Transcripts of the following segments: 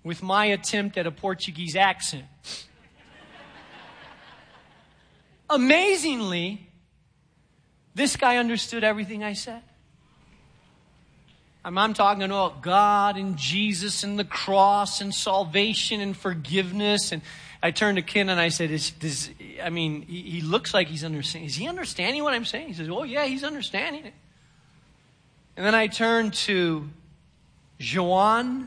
with my attempt at a Portuguese accent. Amazingly, this guy understood everything I said. I'm talking about God and Jesus and the cross and salvation and forgiveness. And I turned to Ken and I said, he looks like he's understanding. Is he understanding what I'm saying? He says, oh yeah, he's understanding it. And then I turned to João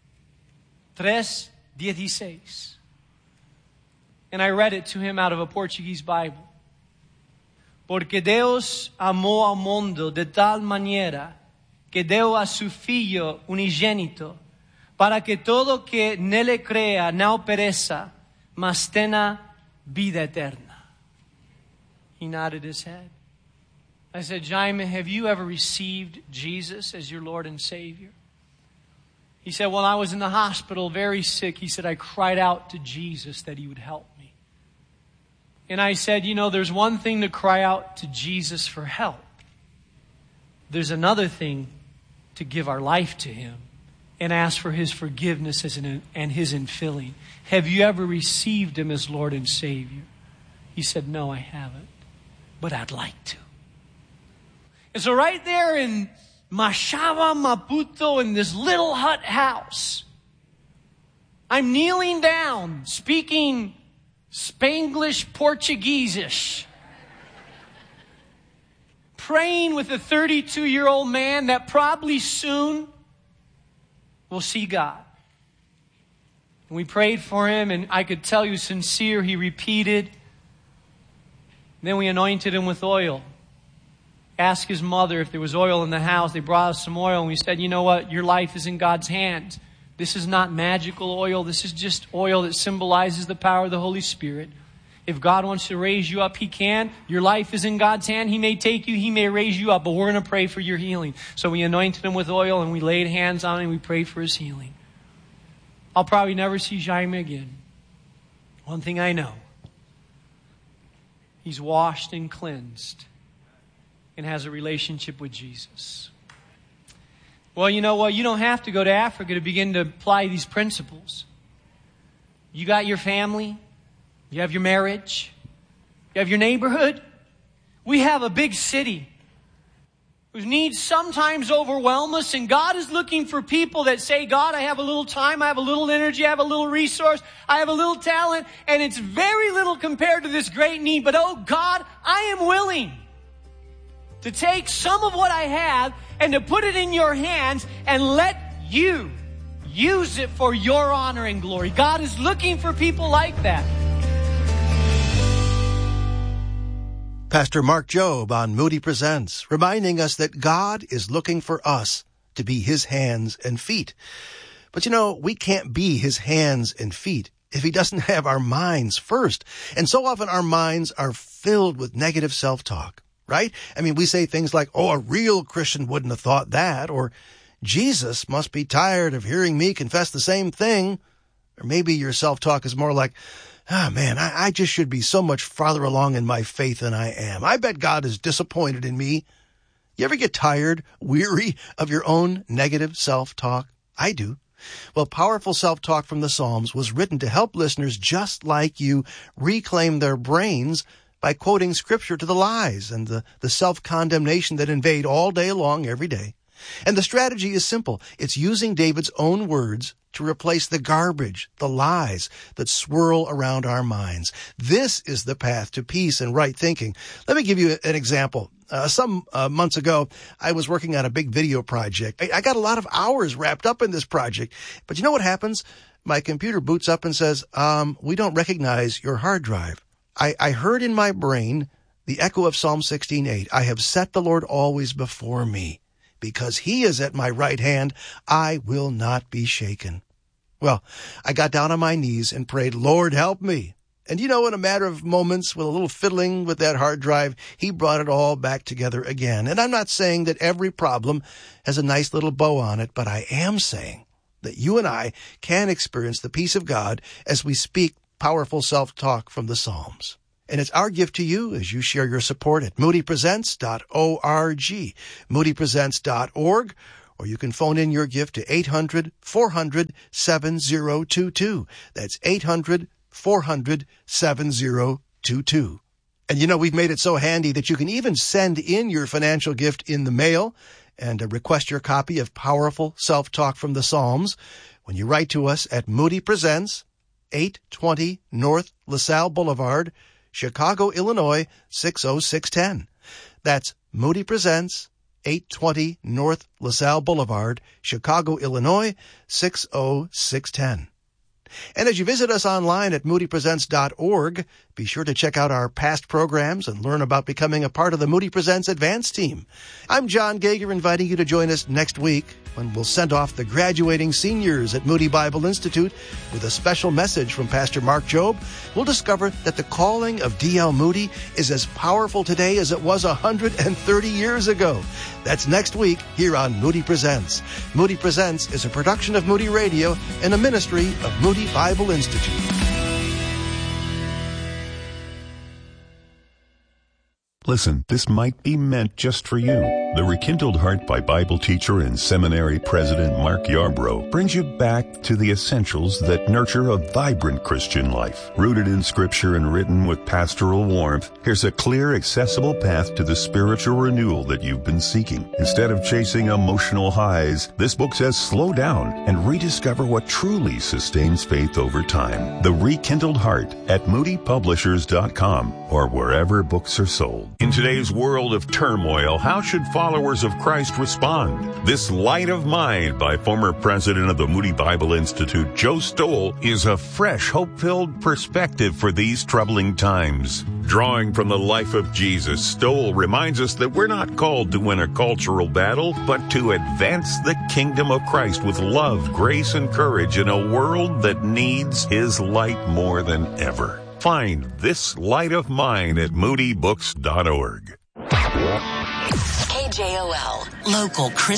3:16. And I read it to him out of a Portuguese Bible. Porque Deus amou ao mundo de tal maneira que deu a su Filho unigênito, para que todo que nele crea não pereça, mas tenha vida eterna. He nodded his head. I said, Jaime, have you ever received Jesus as your Lord and Savior? He said, when I was in the hospital, very sick, he said, I cried out to Jesus that he would help me. And I said, there's one thing to cry out to Jesus for help. There's another thing to give our life to him and ask for his forgiveness and his infilling. Have you ever received him as Lord and Savior? He said, no, I haven't, but I'd like to. And so right there in Machava, Maputo, in this little hut house, I'm kneeling down, speaking Spanglish Portuguese-ish, praying with a 32-year-old man that probably soon will see God. And we prayed for him, and I could tell you sincere, he repeated. Then we anointed him with oil. Asked his mother if there was oil in the house. They brought us some oil, and we said, you know what? Your life is in God's hands. This is not magical oil. This is just oil that symbolizes the power of the Holy Spirit. If God wants to raise you up, He can. Your life is in God's hand. He may take you. He may raise you up. But we're going to pray for your healing. So we anointed him with oil, and we laid hands on him, and we prayed for his healing. I'll probably never see Jaime again. One thing I know. He's washed and cleansed and has a relationship with Jesus. Well, you know what? You don't have to go to Africa to begin to apply these principles. You got your family. You have your marriage. You have your neighborhood. We have a big city whose needs sometimes overwhelm us, and God is looking for people that say, God, I have a little time, I have a little energy, I have a little resource, I have a little talent, and it's very little compared to this great need, but oh God, I am willing to take some of what I have and to put it in your hands and let you use it for your honor and glory. God is looking for people like that. Pastor Mark Jobe on Moody Presents, reminding us that God is looking for us to be His hands and feet. But we can't be His hands and feet if He doesn't have our minds first. And so often our minds are filled with negative self-talk, right? We say things like, oh, a real Christian wouldn't have thought that, or Jesus must be tired of hearing me confess the same thing. Or maybe your self-talk is more like, oh man, I just should be so much farther along in my faith than I am. I bet God is disappointed in me. You ever get tired, weary of your own negative self-talk? I do. Well, Powerful Self-Talk from the Psalms was written to help listeners just like you reclaim their brains by quoting scripture to the lies and the self-condemnation that invade all day long, every day. And the strategy is simple. It's using David's own words to replace the garbage, the lies that swirl around our minds. This is the path to peace and right thinking. Let me give you an example. Some months ago, I was working on a big video project. I got a lot of hours wrapped up in this project. But you know what happens? My computer boots up and says, we don't recognize your hard drive. I heard in my brain the echo of Psalm 16:8. I have set the Lord always before me. Because He is at my right hand, I will not be shaken. Well, I got down on my knees and prayed, Lord, help me. And in a matter of moments, with a little fiddling with that hard drive, He brought it all back together again. And I'm not saying that every problem has a nice little bow on it, but I am saying that you and I can experience the peace of God as we speak powerful self-talk from the Psalms. And it's our gift to you as you share your support at moodypresents.org, moodypresents.org, or you can phone in your gift to 800-400-7022. That's 800-400-7022. And you know, we've made it so handy that you can even send in your financial gift in the mail and request your copy of Powerful Self-Talk from the Psalms when you write to us at Moody Presents, 820 North LaSalle Boulevard, Chicago, Illinois, 60610. That's Moody Presents, 820 North LaSalle Boulevard, Chicago, Illinois, 60610. And as you visit us online at moodypresents.org, be sure to check out our past programs and learn about becoming a part of the Moody Presents Advance team. I'm John Gager, inviting you to join us next week when we'll send off the graduating seniors at Moody Bible Institute with a special message from Pastor Mark Jobe. We'll discover that the calling of D.L. Moody is as powerful today as it was 130 years ago. That's next week here on Moody Presents. Moody Presents is a production of Moody Radio and a ministry of Moody Bible Institute. Listen, this might be meant just for you. The Rekindled Heart by Bible teacher and seminary president Mark Yarbrough brings you back to the essentials that nurture a vibrant Christian life. Rooted in Scripture and written with pastoral warmth, here's a clear, accessible path to the spiritual renewal that you've been seeking. Instead of chasing emotional highs, this book says slow down and rediscover what truly sustains faith over time. The Rekindled Heart at moodypublishers.com or wherever books are sold. In today's world of turmoil, how should followers of Christ respond? This Light of Mine by former president of the Moody Bible Institute, Joe Stowell, is a fresh, hope-filled perspective for these troubling times. Drawing from the life of Jesus, Stowell reminds us that we're not called to win a cultural battle, but to advance the kingdom of Christ with love, grace, and courage in a world that needs His light more than ever. Find This Light of Mine at moodybooks.org. KJOL, local Christian